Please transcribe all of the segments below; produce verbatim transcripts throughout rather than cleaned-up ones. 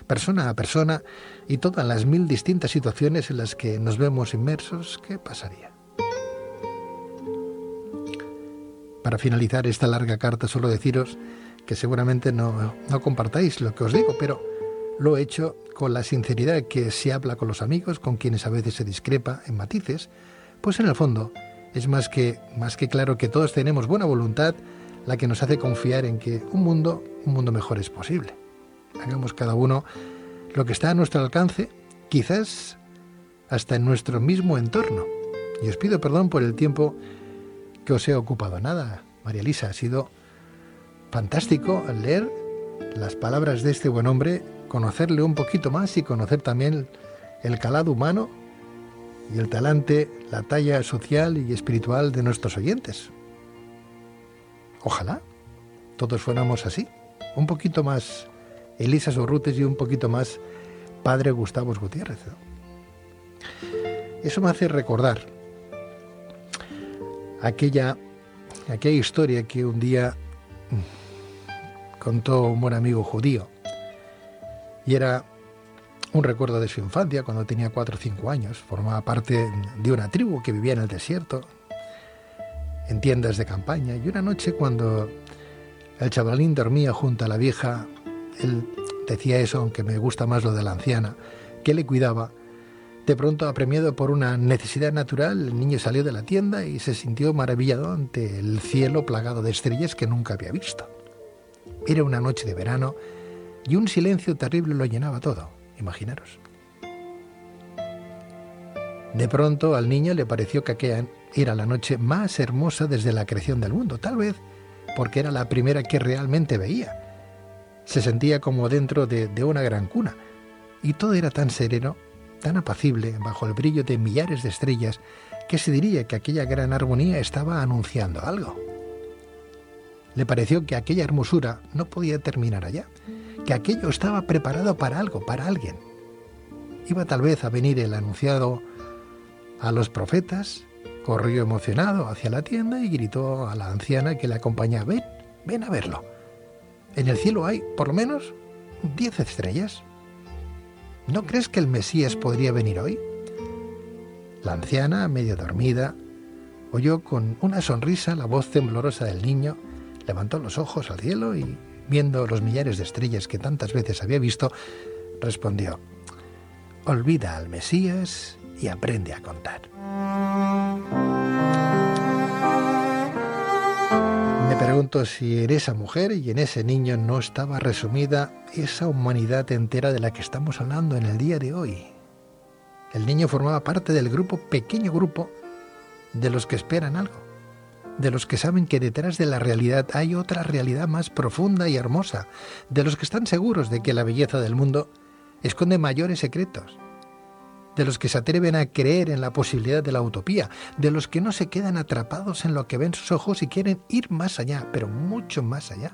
persona a persona y todas las mil distintas situaciones en las que nos vemos inmersos, ¿qué pasaría? Para finalizar esta larga carta, solo deciros que seguramente no, no compartáis lo que os digo, pero lo he hecho con la sinceridad que se habla con los amigos, con quienes a veces se discrepa en matices, pues en el fondo es más que, más que claro que todos tenemos buena voluntad, la que nos hace confiar en que un mundo, un mundo mejor es posible. Hagamos cada uno lo que está a nuestro alcance, quizás hasta en nuestro mismo entorno. Y os pido perdón por el tiempo que os he ocupado. Nada, María Elisa, ha sido fantástico leer las palabras de este buen hombre, conocerle un poquito más y conocer también el calado humano y el talante, la talla social y espiritual de nuestros oyentes. Ojalá todos fuéramos así, un poquito más Elisa Sorrutes y un poquito más Padre Gustavo Gutiérrez, ¿no? Eso me hace recordar aquella, aquella historia que un día contó un buen amigo judío, y era un recuerdo de su infancia cuando tenía cuatro o cinco años. Formaba parte de una tribu que vivía en el desierto, en tiendas de campaña, y una noche cuando el chavalín dormía junto a la vieja, él decía eso, aunque me gusta más lo de la anciana, que le cuidaba. De pronto, apremiado por una necesidad natural, el niño salió de la tienda y se sintió maravillado ante el cielo plagado de estrellas que nunca había visto. Era una noche de verano y un silencio terrible lo llenaba todo, imaginaros. De pronto al niño le pareció que aquella era la noche más hermosa desde la creación del mundo, tal vez porque era la primera que realmente veía. Se sentía como dentro de, de una gran cuna, y todo era tan sereno, tan apacible, bajo el brillo de millares de estrellas, que se diría que aquella gran armonía estaba anunciando algo. Le pareció que aquella hermosura no podía terminar allá, que aquello estaba preparado para algo, para alguien. Iba tal vez a venir el anunciado a los profetas. Corrió emocionado hacia la tienda y gritó a la anciana que le acompañaba: ven, ven a verlo. En el cielo hay, por lo menos, diez estrellas. ¿No crees que el Mesías podría venir hoy? La anciana, medio dormida, oyó con una sonrisa la voz temblorosa del niño, levantó los ojos al cielo y, viendo los millares de estrellas que tantas veces había visto, respondió: olvida al Mesías y aprende a contar. Me pregunto si en esa mujer y en ese niño no estaba resumida esa humanidad entera de la que estamos hablando en el día de hoy. El niño formaba parte del grupo, pequeño grupo, de los que esperan algo, de los que saben que detrás de la realidad hay otra realidad más profunda y hermosa, de los que están seguros de que la belleza del mundo esconde mayores secretos, de los que se atreven a creer en la posibilidad de la utopía, de los que no se quedan atrapados en lo que ven sus ojos y quieren ir más allá, pero mucho más allá.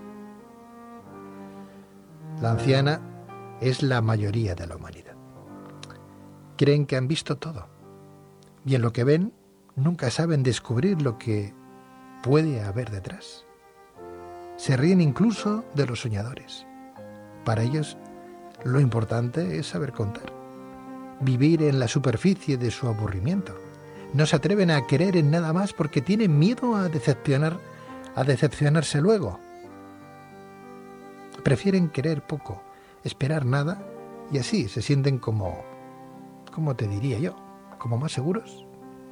La anciana es la mayoría de la humanidad. Creen que han visto todo, y en lo que ven nunca saben descubrir lo que puede haber detrás. Se ríen incluso de los soñadores. Para ellos, lo importante es saber contar, vivir en la superficie de su aburrimiento. No se atreven a creer en nada más porque tienen miedo a decepcionar, a decepcionarse luego. Prefieren querer poco, esperar nada, y así se sienten como, ¿cómo te diría yo? Como más seguros.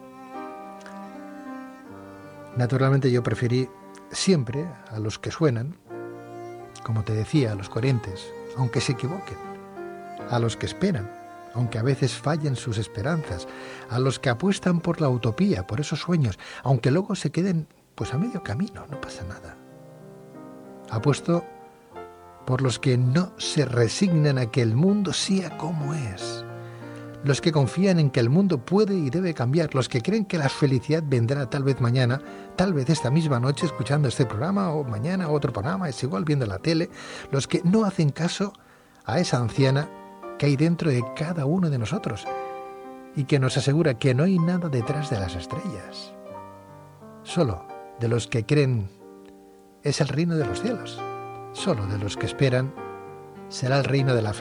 Naturalmente yo preferí siempre a los que suenan, como te decía, a los coherentes, aunque se equivoquen, a los que esperan, aunque a veces fallen sus esperanzas, a los que apuestan por la utopía, por esos sueños, aunque luego se queden pues a medio camino, no pasa nada. Apuesto por los que no se resignan a que el mundo sea como es, los que confían en que el mundo puede y debe cambiar, los que creen que la felicidad vendrá tal vez mañana, tal vez esta misma noche escuchando este programa, o mañana otro programa, es igual viendo la tele, los que no hacen caso a esa anciana que hay dentro de cada uno de nosotros y que nos asegura que no hay nada detrás de las estrellas. Solo de los que creen es el reino de los cielos. Solo de los que esperan será el reino de la felicidad.